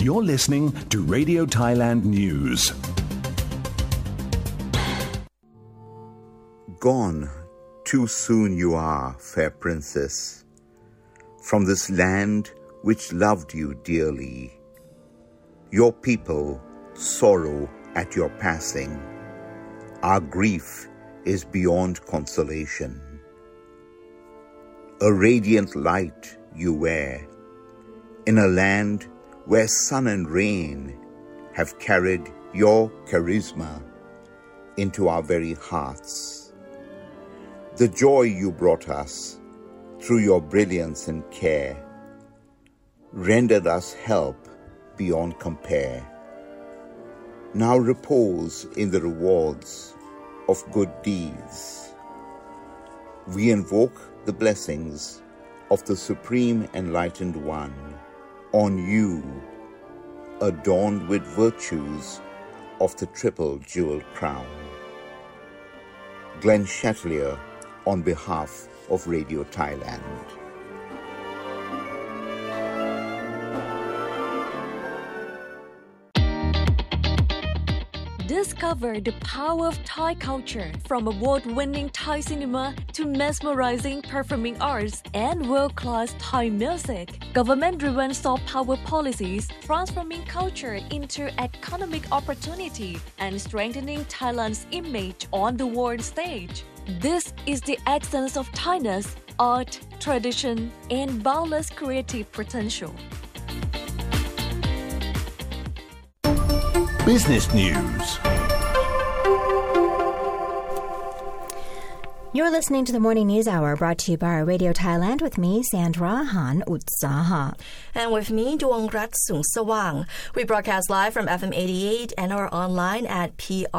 You're listening to Radio Thailand News. Gone, too soon you are, fair princess, from this land which loved you dearly. Your people sorrow at your passing. Our grief is beyond consolation. A radiant light you wear, in a land where sun and rain have carried your charisma into our very hearts. The joy you brought us through your brilliance and care rendered us help beyond compare. Now repose in the rewards of good deeds. We invoke the blessings of the Supreme Enlightened One on you, adorned with virtues of the triple jeweled crown. Glenn Chatelier on behalf of Radio Thailand. Discover the power of Thai culture, from award-winning Thai cinema to mesmerizing performing arts and world-class Thai music. Government-driven soft power policies transforming culture into economic opportunity and strengthening Thailand's image on the world stage. This is the essence of Thailand's art, tradition, and boundless creative potential. Business News. You're listening to the Morning News Hour, brought to you by Radio Thailand with me, Sandra Han Utsaha. And with me, Duongrat Sung Sawang. We broadcast live from FM 88 and are online at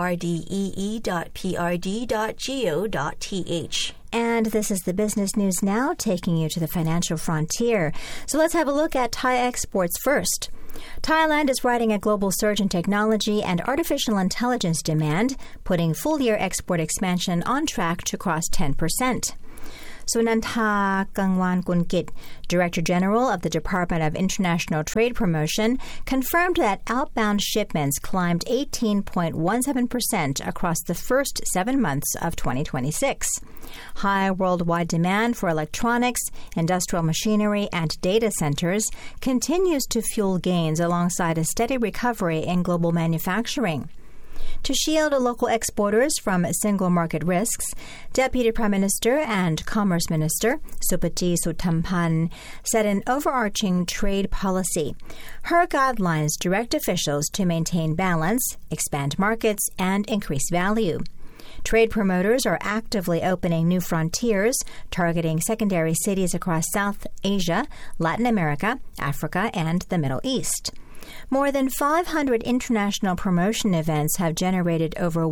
prdee.prd.go.th. And this is the Business News Now, taking you to the financial frontier. So let's have a look at Thai exports first. Thailand is riding a global surge in technology and artificial intelligence demand, putting full-year export expansion on track to cross 10%. Sunanta Kangwan Kunkit, Director General of the Department of International Trade Promotion, confirmed that outbound shipments climbed 18.17% across the first 7 months of 2026. High worldwide demand for electronics, industrial machinery, and data centers continues to fuel gains alongside a steady recovery in global manufacturing. To shield local exporters from single market risks, Deputy Prime Minister and Commerce Minister Supati Suttampan set an overarching trade policy. Her guidelines direct officials to maintain balance, expand markets, and increase value. Trade promoters are actively opening new frontiers, targeting secondary cities across South Asia, Latin America, Africa, and the Middle East. More than 500 international promotion events have generated over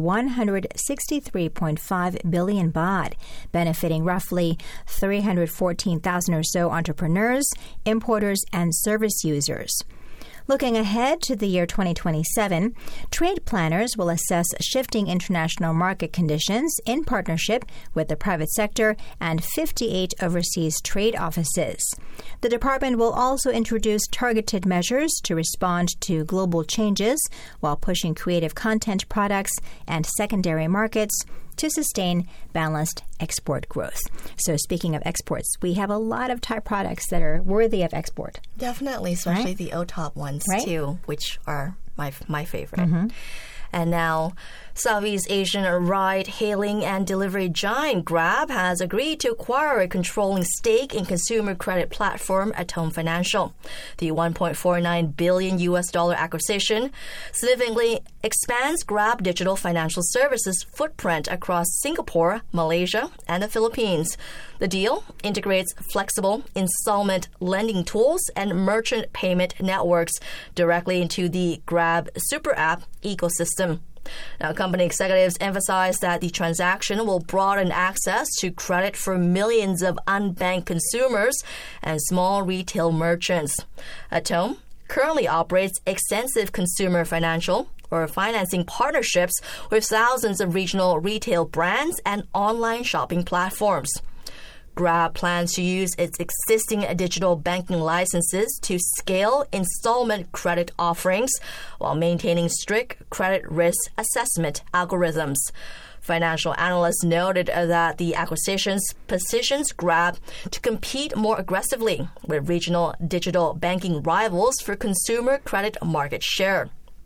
163.5 billion baht, benefiting roughly 314,000 or so entrepreneurs, importers, and service users. Looking ahead to the year 2027, trade planners will assess shifting international market conditions in partnership with the private sector and 58 overseas trade offices. The department will also introduce targeted measures to respond to global changes while pushing creative content products and secondary markets to sustain balanced export growth. So speaking of exports, we have a lot of Thai products that are worthy of export. Definitely, especially the O-top ones too, which are my favorite. Mm-hmm. And now, Southeast Asian ride-hailing and delivery giant Grab has agreed to acquire a controlling stake in consumer credit platform Atome Financial. The $1.49 billion acquisition significantly expands Grab Digital Financial Services' footprint across Singapore, Malaysia, and the Philippines. The deal integrates flexible installment lending tools and merchant payment networks directly into the Grab Super App ecosystem. Now, company executives emphasize that the transaction will broaden access to credit for millions of unbanked consumers and small retail merchants. Atome currently operates extensive consumer financial or financing partnerships with thousands of regional retail brands and online shopping platforms. Grab plans to use its existing digital banking licenses to scale installment credit offerings while maintaining strict credit risk assessment algorithms. Financial analysts noted that the acquisitions positions Grab to compete more aggressively with regional digital banking rivals for consumer credit market share.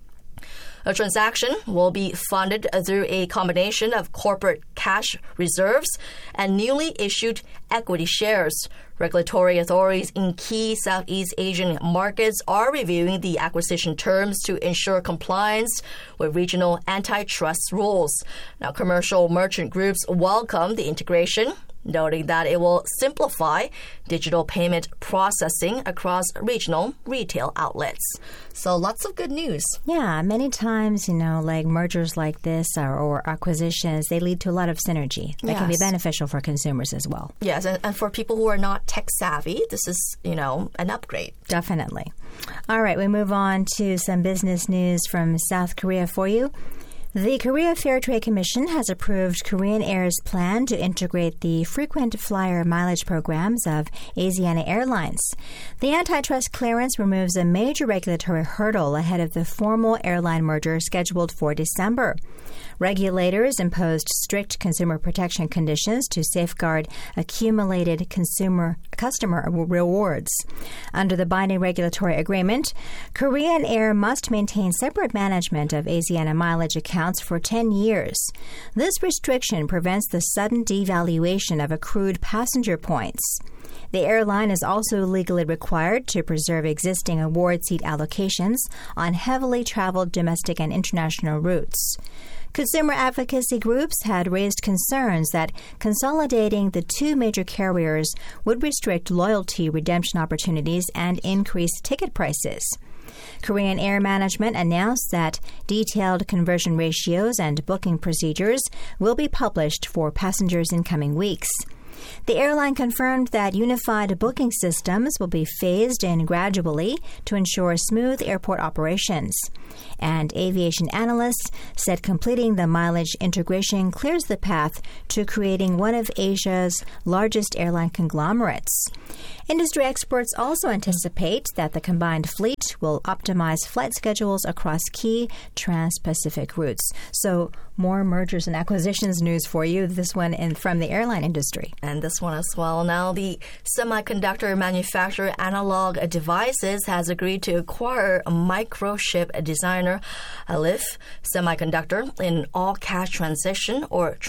The transaction will be funded through a combination of corporate cash reserves and newly issued equity shares. Regulatory authorities in key Southeast Asian markets are reviewing the acquisition terms to ensure compliance with regional antitrust rules. Now, commercial merchant groups welcome the integration, noting that it will simplify digital payment processing across regional retail outlets. So lots of good news. Yeah, many times, like mergers like this or acquisitions, they lead to a lot of synergy that can be beneficial for consumers as well. Yes, and for people who are not tech savvy, this is, an upgrade. Definitely. All right, we move on to some business news from South Korea for you. The Korea Fair Trade Commission has approved Korean Air's plan to integrate the frequent flyer mileage programs of Asiana Airlines. The antitrust clearance removes a major regulatory hurdle ahead of the formal airline merger scheduled for December. Regulators imposed strict consumer protection conditions to safeguard accumulated customer rewards. Under the binding regulatory agreement, Korean Air must maintain separate management of Asiana mileage accounts for 10 years. This restriction prevents the sudden devaluation of accrued passenger points. The airline is also legally required to preserve existing award seat allocations on heavily traveled domestic and international routes. Consumer advocacy groups had raised concerns that consolidating the two major carriers would restrict loyalty redemption opportunities and increase ticket prices. Korean Air management announced that detailed conversion ratios and booking procedures will be published for passengers in coming weeks. The airline confirmed that unified booking systems will be phased in gradually to ensure smooth airport operations. And aviation analysts said completing the mileage integration clears the path to creating one of Asia's largest airline conglomerates. Industry experts also anticipate that the combined fleet will optimize flight schedules across key trans-Pacific routes. So more mergers and acquisitions news for you, this one from the airline industry. And this one as well. Now, the semiconductor manufacturer Analog Devices has agreed to acquire a microchip designer, Alif Semiconductor, in an all-cash transaction,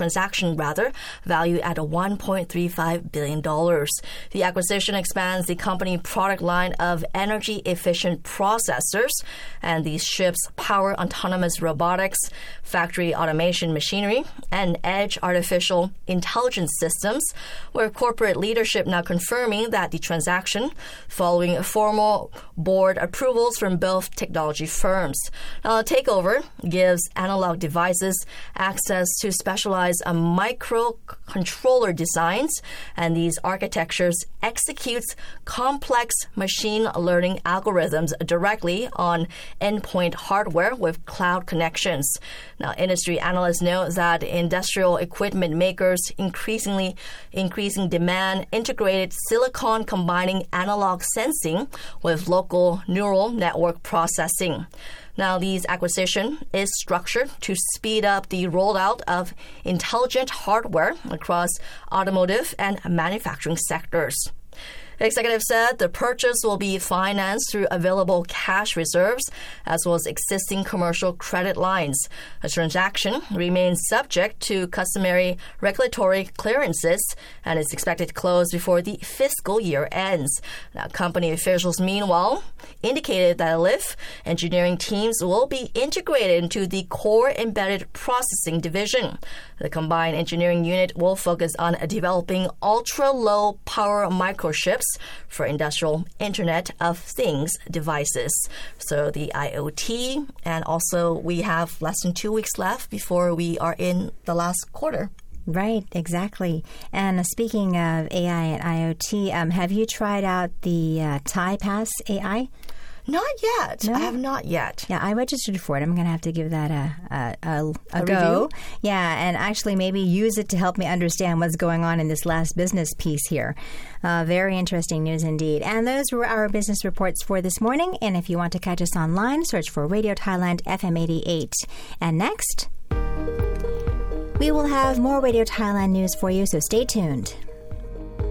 valued at $1.35 billion. The acquisition expands the company product line of energy-efficient processors, and these chips power autonomous robotics, factory automation machinery, and edge artificial intelligence systems, where corporate leadership now confirming that the transaction, following formal board approvals from both technology firms. Now, the takeover gives Analog Devices access to specialized microcontroller designs, and these architectures executes complex machine learning algorithms directly on endpoint hardware with cloud connections. Now, industry analysts know that industrial equipment makers increasing demand integrated silicon combining analog sensing with local neural network processing. Now, this acquisition is structured to speed up the rollout of intelligent hardware across automotive and manufacturing sectors. The executive said the purchase will be financed through available cash reserves as well as existing commercial credit lines. The transaction remains subject to customary regulatory clearances and is expected to close before the fiscal year ends. Now, company officials, meanwhile, indicated that Alif engineering teams will be integrated into the core embedded processing division. The combined engineering unit will focus on developing ultra-low power microchips for industrial Internet of Things devices. So the IoT, and also we have less than 2 weeks left before we are in the last quarter. Right, exactly. And speaking of AI and IoT, have you tried out the TaiPass AI? Not yet. No? I have not yet. Yeah, I registered for it. I'm going to have to give that a A go. review? Yeah, and actually maybe use it to help me understand what's going on in this last business piece here. Very interesting news indeed. And those were our business reports for this morning. And if you want to catch us online, search for Radio Thailand FM 88. And next, we will have more Radio Thailand news for you, so stay tuned.